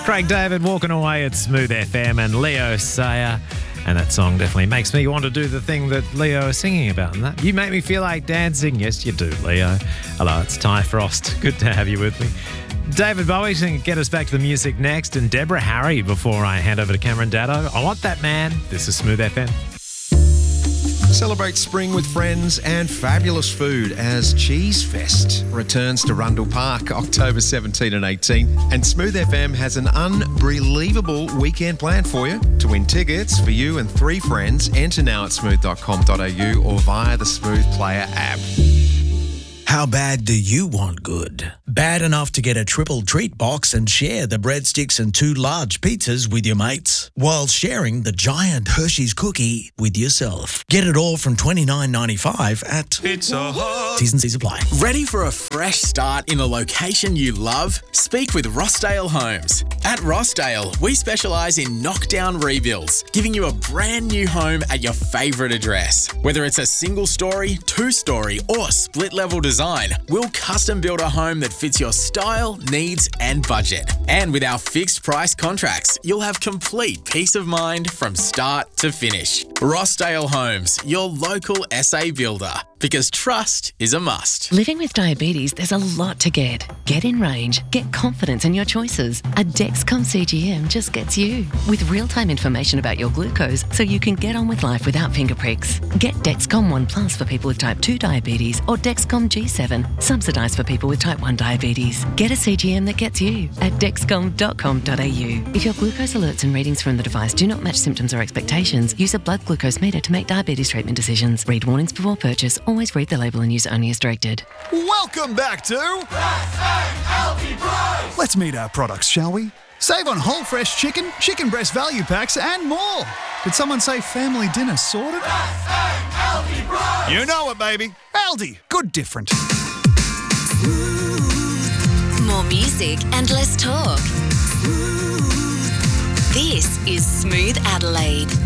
Craig David walking away at Smooth FM and Leo Sayer. And that song definitely makes me want to do the thing that Leo is singing about. And that, you make me feel like dancing. Yes, you do, Leo. Hello, it's Ty Frost. Good to have you with me. David Bowie's going to get us back to the music next. And Deborah Harry before I hand over to Cameron Daddo. I want that man. This is Smooth FM. Celebrate spring with friends and fabulous food as Cheese Fest returns to Rundle Park October 17 and 18. And Smooth FM has an unbelievable weekend planned for you. To win tickets for you and 3 friends, enter now at smooth.com.au or via the Smooth Player app. How bad do you want good? Bad enough to get a triple treat box and share the breadsticks and 2 large pizzas with your mates, while sharing the giant Hershey's cookie with yourself. Get it all from $29.95 at Pizza Hut. T's and C's apply. Ready for a fresh start in the location you love? Speak with Rossdale Homes. At Rossdale, we specialise in knockdown rebuilds, giving you a brand new home at your favourite address. Whether it's a single story, 2-story or split level design, we'll custom build a home that fits your style, needs and budget. And with our fixed price contracts, you'll have complete peace of mind from start to finish. Rossdale Homes, your local SA builder. Because trust is a must. Living with diabetes, there's a lot to get. Get in range. Get confidence in your choices. A Dexcom CGM just gets you. With real-time information about your glucose so you can get on with life without finger pricks. Get Dexcom One Plus for people with type 2 diabetes or Dexcom G7, subsidised for people with type 1 diabetes. Get a CGM that gets you at dexcom.com.au. If your glucose alerts and readings from the device do not match symptoms or expectations, use a blood glucose meter to make diabetes treatment decisions. Read warnings before purchase. Always read the label and use only as directed. Welcome back to Let's meet our products, shall we? Save on whole fresh chicken, chicken breast value packs and more. Did someone say family dinner sorted? You know it, baby. Aldi, good different. More music and less talk. This is Smooth Adelaide.